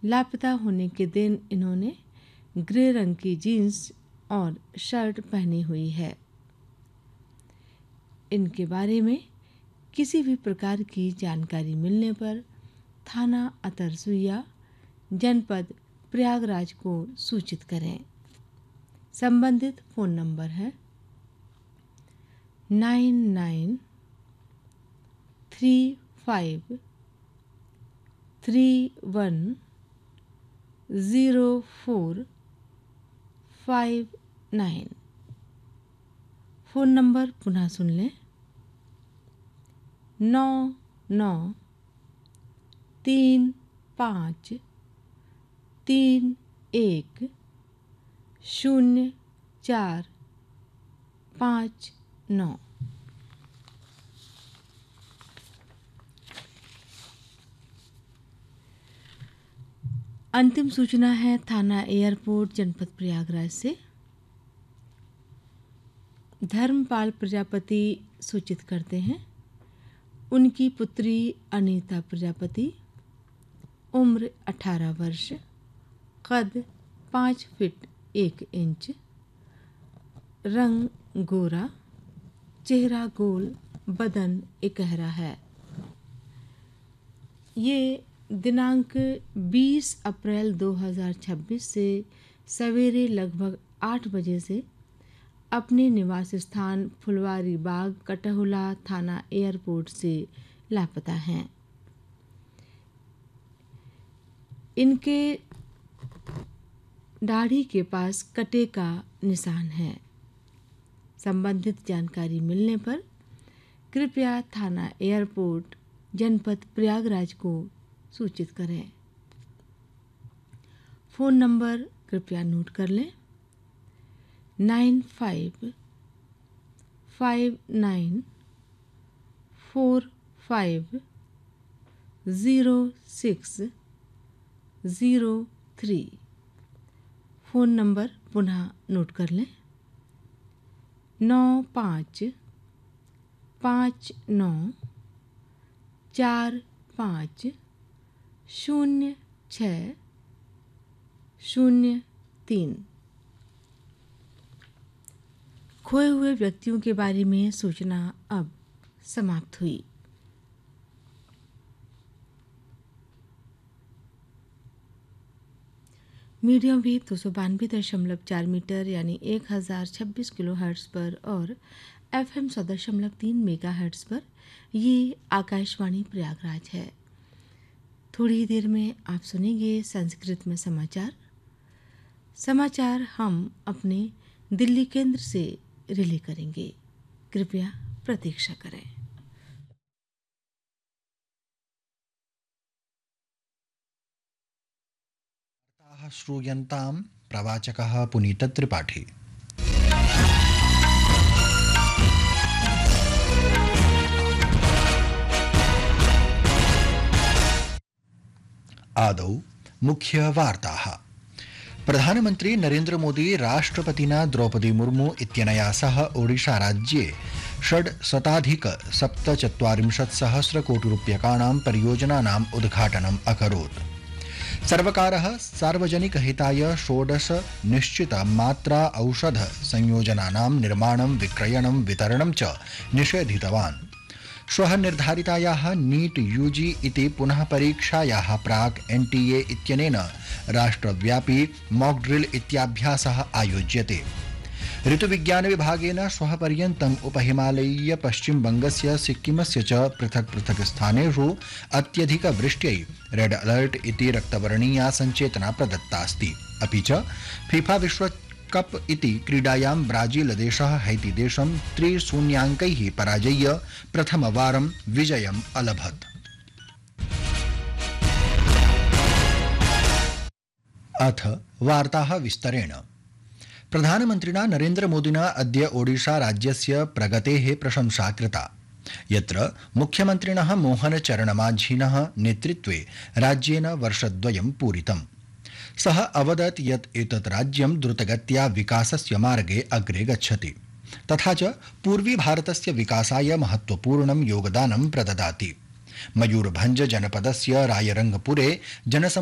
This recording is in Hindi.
लापता होने के दिन इन्होंने ग्रे रंग की जीन्स और शर्ट पहनी हुई है। इनके बारे में किसी भी प्रकार की जानकारी मिलने पर थाना अतरसुइया, जनपद प्रयागराज को सूचित करें। संबंधित फ़ोन नंबर है 9935310459। फ़ोन नंबर पुनः सुन लें 9935310459। अंतिम सूचना है थाना एयरपोर्ट, जनपद प्रयागराज से। धर्मपाल प्रजापति सूचित करते हैं उनकी पुत्री अनीता प्रजापति, उम्र 18 वर्ष, कद 5 फीट 1 इंच, रंग गोरा, चेहरा गोल, बदन इकहरा है। ये दिनांक 20 अप्रैल 2026 से सवेरे लगभग 8 बजे से अपने निवास स्थान फुलवारी बाग, कटहुला थाना एयरपोर्ट से लापता हैं। इनके दाढ़ी के पास कटे का निशान है। संबंधित जानकारी मिलने पर कृपया थाना एयरपोर्ट, जनपद प्रयागराज को सूचित करें। फ़ोन नंबर कृपया नोट कर लें 9559450603। फ़ोन नंबर पुनः नोट कर लें 9559450603। खोए हुए व्यक्तियों के बारे में सूचना अब समाप्त हुई। मीडियम वेव 292.4 मीटर यानी 1026 किलोहर्ट्ज़ पर और FM 100.3 मेगाहर्ट्ज़ पर ये आकाशवाणी प्रयागराज है। थोड़ी ही देर में आप सुनेंगे संस्कृत में समाचार हम अपने दिल्ली केंद्र से रिले करेंगे। कृपया प्रतीक्षा करें। श्रूयन्तां प्रवाचकः पुनीतत्रिपाठी। आदौ मुख्यवार्ताः। प्रधानमन्त्री नरेन्द्र मोदी राष्ट्रपतिना द्रौपदी मुर्मू इत्यनया सह ओडिशाराज्ये 647,740,000,000 परियोजनानाम् उद्घाटनम् अकरोत्। सर्वकारः सार्वजनिकहिताय 16 निश्चितमात्रा औषध संयोजनानां निर्माणं, विक्रयणं, वितरणं च निषेधितवान्। श्वः निर्धारितायाः नीट यूजी इति पुनः परीक्षायाः प्राक् NTA इत्यनेन राष्ट्रव्यापी मॉक ड्रिल इत्याभ्यासः आयोज्यते। ऋतुविज्ञान विभागेन श्वः पर्यन्तम् उपहिमालयीय पश्चिमबङ्गस्य, सिक्किमस्य च पृथक् पृथक् स्थानेषु अत्यधिकवृष्ट्यै रेड अलर्ट इति रक्तवर्णीया सञ्चेतना प्रदत्तास्ति। अपि च फीफा विश्वकप इति क्रीडायां ब्राजीलदेशः हैतीदेशं 3-0 पराजय्य प्रथमवारं विजयम् अलभत्। अथ वार्ताः विस्तरेण। प्रधानमन्त्रिणा नरेन्द्र मोदिना अद्य ओडिशा राज्यस्य प्रगतेः प्रशंसा कृता, यत्र मुख्यमन्त्रिणः मोहन चरणमाझिनः नेतृत्वे राज्येन वर्षद्वयं पूरितम्। सः अवदत् यत् एतत् राज्यं द्रुतगत्या विकासस्य मार्गे अग्रे गच्छति, तथा च पूर्वी भारतस्य विकासाय महत्वपूर्णं योगदानं प्रददाति। मयूरभंज जनपदस्य रायरंगपुरे